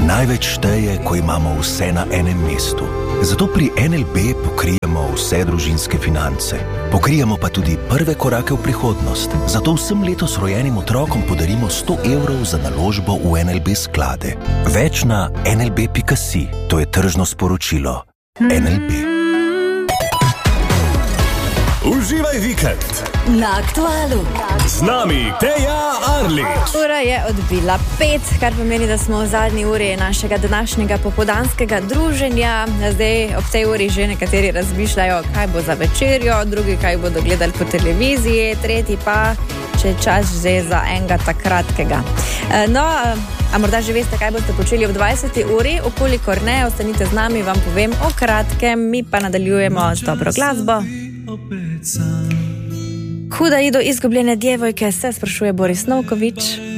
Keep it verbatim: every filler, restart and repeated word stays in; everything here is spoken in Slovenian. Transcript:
Največ šteje, ko imamo vse na enem mestu. Zato pri N L B pokrijemo vse družinske finance. Pokrijemo pa tudi prve korake v prihodnost. Zato vsem letos rojenim otrokom podarimo sto evrov za naložbo v N L B sklade. Več na en el be pika si. To je tržno sporočilo. N L B. Uživaj vikend na Aktualu. Z nami Teja Arlič. Ura je odbila pet, kar pomeni, da smo v zadnji uri našega današnjega popoldanskega druženja. Zdaj ob tej uri že nekateri razmišljajo, kaj bo za večerjo, drugi kaj bodo gledali po televiziji, tretji pa, če je čas že za enega takratkega. No, a morda že veste, kaj boste počeli ob dvajseti uri, okolikor ne, ostanite z nami, vam povem o kratkem, mi pa nadaljujemo z dobro glasbo. Huda ido izgubljene djevojke, se sprašuje Boris Novković.